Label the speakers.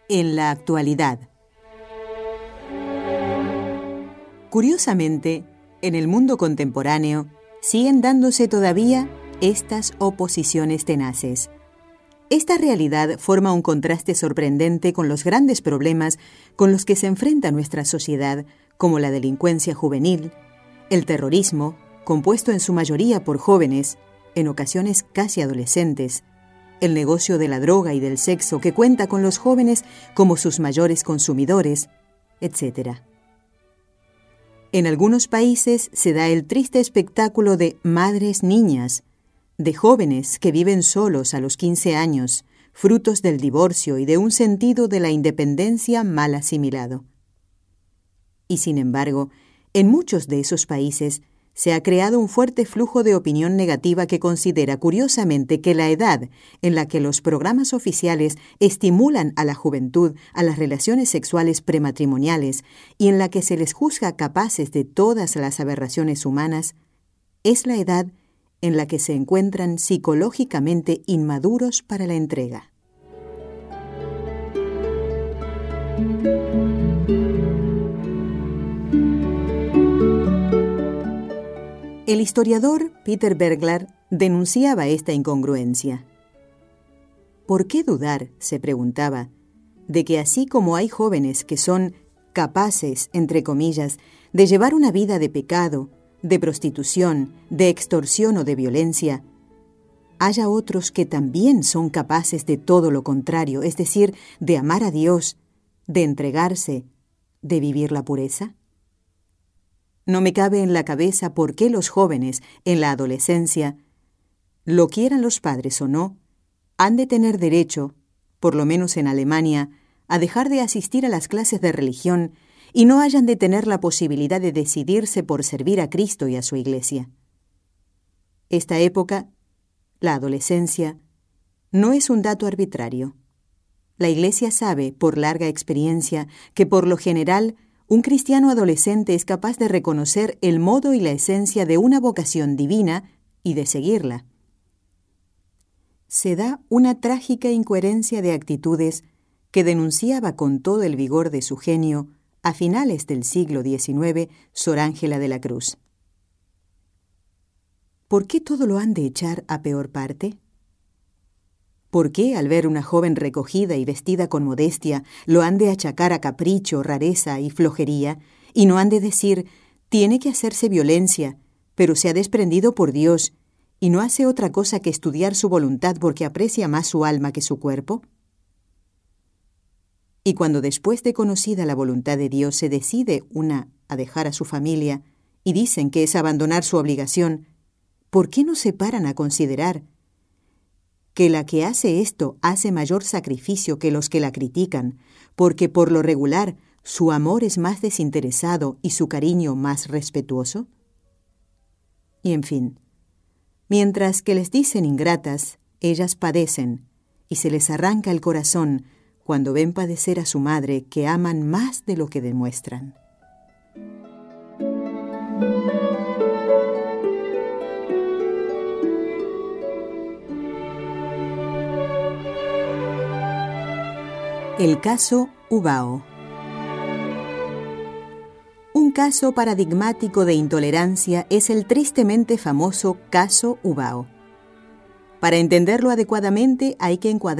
Speaker 1: en la actualidad. Curiosamente, en el mundo contemporáneo siguen dándose todavía estas oposiciones tenaces. Esta realidad forma un contraste sorprendente con los grandes problemas con los que se enfrenta nuestra sociedad, como la delincuencia juvenil, el terrorismo, compuesto en su mayoría por jóvenes, en ocasiones casi adolescentes, el negocio de la droga y del sexo que cuenta con los jóvenes como sus mayores consumidores, etc. En algunos países se da el triste espectáculo de madres niñas, de jóvenes que viven solos a los 15 años, frutos del divorcio y de un sentido de la independencia mal asimilado. Y sin embargo, en muchos de esos países se ha creado un fuerte flujo de opinión negativa que considera curiosamente que la edad en la que los programas oficiales estimulan a la juventud a las relaciones sexuales prematrimoniales y en la que se les juzga capaces de todas las aberraciones humanas es la edad en la que se encuentran psicológicamente inmaduros para la entrega. El historiador Peter Berglar denunciaba esta incongruencia. ¿Por qué dudar, se preguntaba, de que así como hay jóvenes que son capaces, entre comillas, de llevar una vida de pecado, de prostitución, de extorsión o de violencia, haya otros que también son capaces de todo lo contrario, es decir, de amar a Dios, de entregarse, de vivir la pureza? No me cabe en la cabeza por qué los jóvenes, en la adolescencia, lo quieran los padres o no, han de tener derecho, por lo menos en Alemania, a dejar de asistir a las clases de religión y no hayan de tener la posibilidad de decidirse por servir a Cristo y a su Iglesia. Esta época, la adolescencia, no es un dato arbitrario. La Iglesia sabe, por larga experiencia, que por lo general un cristiano adolescente es capaz de reconocer el modo y la esencia de una vocación divina y de seguirla. Se da una trágica incoherencia de actitudes que denunciaba con todo el vigor de su genio a finales del siglo XIX Sor Ángela de la Cruz. ¿Por qué todo lo han de echar a peor parte? ¿Por qué, al ver una joven recogida y vestida con modestia, lo han de achacar a capricho, rareza y flojería, y no han de decir, tiene que hacerse violencia, pero se ha desprendido por Dios, y no hace otra cosa que estudiar su voluntad porque aprecia más su alma que su cuerpo? Y cuando después de conocida la voluntad de Dios se decide una a dejar a su familia, y dicen que es abandonar su obligación, ¿por qué no se paran a considerar que la que hace esto hace mayor sacrificio que los que la critican, porque por lo regular su amor es más desinteresado y su cariño más respetuoso? Y en fin, mientras que les dicen ingratas, ellas padecen, y se les arranca el corazón cuando ven padecer a su madre que aman más de lo que demuestran. El caso Ubao. Un caso paradigmático de intolerancia es el tristemente famoso caso Ubao. Para entenderlo adecuadamente hay que encuadrar